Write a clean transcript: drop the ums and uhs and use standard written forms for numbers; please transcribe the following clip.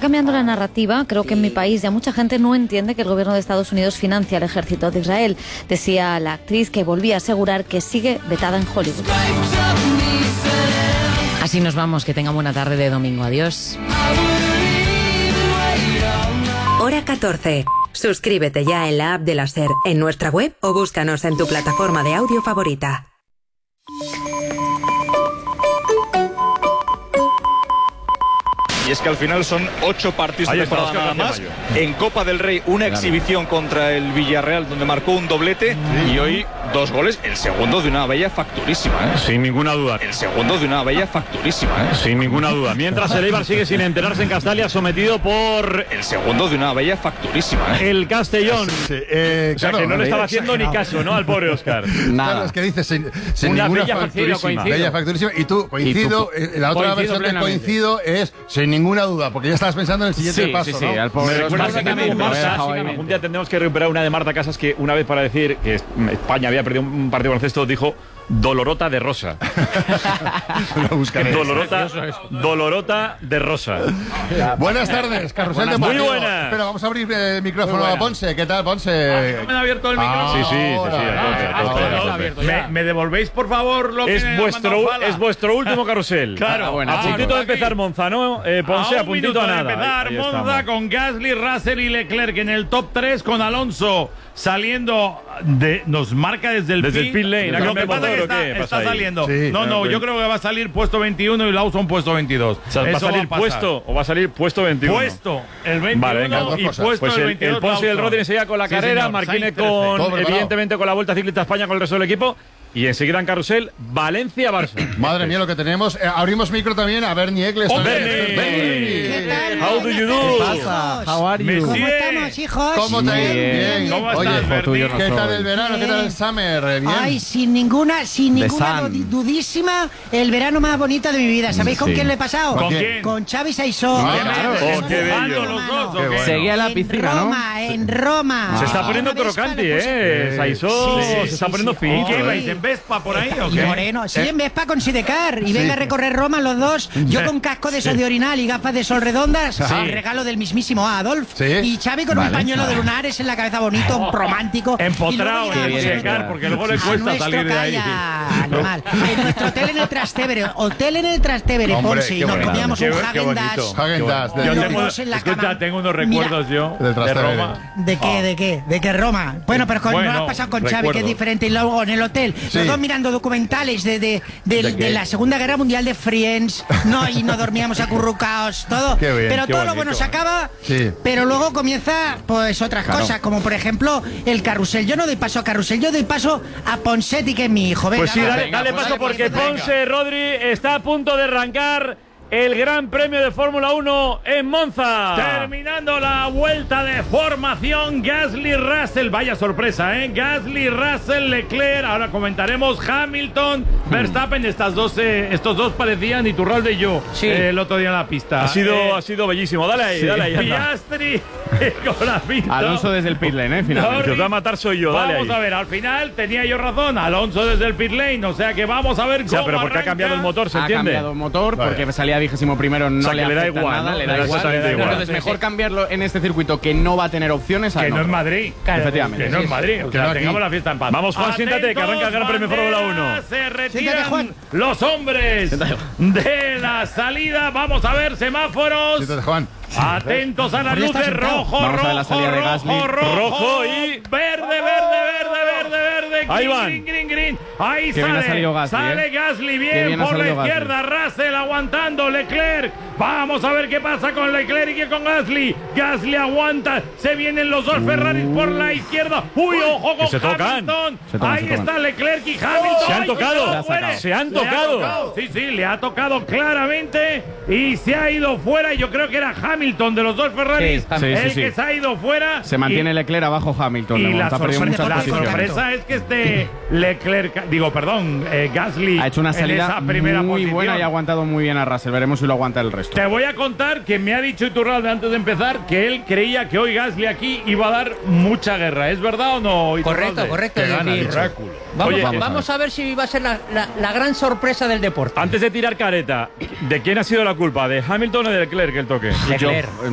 cambiando la narrativa. Creo que en mi país ya mucha gente no entiende que el gobierno de Estados Unidos financia al ejército de Israel. Decía la actriz, que volvía a asegurar que sigue vetada en Hollywood. Así nos vamos, que tengan buena tarde de domingo. Adiós. Hora 14. Suscríbete ya en la app de la SER, en nuestra web o búscanos en tu plataforma de audio favorita. Y es que al final son 8 partidos de temporada nada más. En Copa del Rey, una exhibición contra el Villarreal, donde marcó un doblete. Y hoy 2 goles. El segundo de una bella facturísima, ¿eh? Sin ninguna duda. El segundo de una bella facturísima, ¿eh? Sin ninguna duda. Mientras el Eibar sigue sin enterarse en Castalia, sometido por... El segundo de una bella facturísima, ¿eh? El Castellón. Sí, o sea, que no le estaba haciendo ni caso, ¿no? Al pobre Óscar. Nada. Claro, es que dices sin una ninguna bella facturísima. Bella facturísima. Y tú, coincido, la otra versión de coincido es sin ninguna duda, porque ya estabas pensando en el siguiente paso, ¿no? Sí, al pobre. Me recuerda que Marta, un día tendremos que recuperar una de Marta Casas, que una vez, para decir que España había perdido un partido de baloncesto, dijo Dolorota de Rosa. Dolorota de Rosa. Buenas tardes, Carrusel de Partido. Muy buenas. Pero vamos a abrir el micrófono a Ponce. ¿Qué tal, Ponce? ¿No me han abierto el micrófono? Sí. ¿Me devolvéis, por favor, lo que es vuestro último carrusel. Claro. A puntito de empezar Monza, ¿no? Ponce, a puntito a nada. Empezar Monza con Gasly, Russell y Leclerc en el top 3, con Alonso saliendo nos marca desde el pit lane. Lo que pasa es que está saliendo. Sí, yo creo que va a salir puesto 21 y Lawson puesto 22. O sea, ¿va a salir puesto o va a salir puesto 21? Puesto el 21 y puesto pues el 22. El Ponce y el Rodri enseguida con la carrera, Marquine evidentemente con la Vuelta Ciclista España con el resto del equipo. Y enseguida en carrusel, Valencia-Barça. Madre mía, lo que tenemos. Abrimos micro también a Bernie Eccleston. ¿Qué tal? How do you do? ¿Qué pasa? How are you? ¿Cómo estamos, hijos? ¿Cómo te bien? ¿Cómo estás, Bernie? ¿Qué tal el verano? ¿Qué tal el summer? ¿Bien? Ay, sin ninguna dudísima, el verano más bonito de mi vida. ¿Sabéis con quién lo he pasado? ¿Con quién? Con Xavi Saisó. Qué bello. Seguía la piscina, ¿no? En Roma. Se está poniendo crocante, Saisó se está poniendo finito. ¿Qué vais en Vespa por ahí o qué? Moreno, sí, en Vespa con Sidecar. Y venga a recorrer Roma los dos. Yo con casco de sol de orinal y gafas de sol redondas. Regalo del mismísimo Adolf. Y Xavi con un pañuelo de lunares en la cabeza bonito, romántico. Empotrado en Sidecar, porque luego le cuesta salir de ahí. Animal. En nuestro hotel en el Trastevere, Ponce. Y nos comíamos un Häagen-Dazs. Escucha, tengo unos recuerdos yo de Roma. ¿De qué? ¿De qué Roma? Bueno, pero no lo has pasado con Xavi, que es diferente. Y luego en el hotel, los dos mirando documentales de la Segunda Guerra Mundial, de Friends, y no dormíamos acurrucados, todo. Pero todo lo bueno se acaba, pero luego comienza pues otras cosas, como por ejemplo el carrusel. Yo no doy paso a carrusel, yo doy paso a Ponsetti, que es mi hijo. Venga, pues sí, dale paso, porque Ponce, Rodri, está a punto de arrancar el Gran Premio de Fórmula 1 en Monza. Terminando la vuelta de formación, Gasly, Russell. Vaya sorpresa, Gasly, Russell, Leclerc. Ahora comentaremos Hamilton, Verstappen. Estos dos parecían Iturralde y yo el otro día en la pista. Ha sido bellísimo. Dale ahí. Piastri con la pista. Alonso desde el pit lane, finalmente. El que os va a matar soy yo. Vamos a ver, al final tenía yo razón. Alonso desde el pit lane. O sea que vamos a ver cómo pero porque ha cambiado el motor, ¿se entiende? Ha cambiado el motor porque salía 21º, no le da igual, nada, le da igual. Entonces mejor cambiarlo en este circuito que no va a tener opciones. Que no es Madrid. Efectivamente. Que no es Madrid. O sea, tengamos la fiesta en paz. Vamos, Juan, siéntate, que arranca el Gran Premio Fórmula 1. Se retiran los hombres de la salida. Vamos a ver semáforos. Siéntate, Juan. Atentos a las luces. Rojo y verde. Ahí van. Green. Ahí sale Gasly bien por la izquierda. Russell aguantando. Leclerc. Vamos a ver qué pasa con Leclerc y con Gasly. Gasly aguanta. Se vienen los dos Ferraris por la izquierda. Ojo con Hamilton. Ahí está Leclerc y Hamilton. Se han tocado. Sí, le ha tocado claramente y se ha ido fuera. Yo creo que era Hamilton de los dos Ferraris que se ha ido fuera. Se mantiene Leclerc abajo Hamilton. Y la sorpresa es que Gasly ha hecho una salida muy posición. Buena y ha aguantado muy bien a Russell. Veremos si lo aguanta el resto. Te voy a contar que me ha dicho Iturralde antes de empezar que él creía que hoy Gasly aquí iba a dar mucha guerra. ¿Es verdad o no, Iturralde? Correcto. Vamos a ver si va a ser la gran sorpresa del deporte. Antes de tirar careta, ¿de quién ha sido la culpa? ¿De Hamilton o de Leclerc el toque? Leclerc.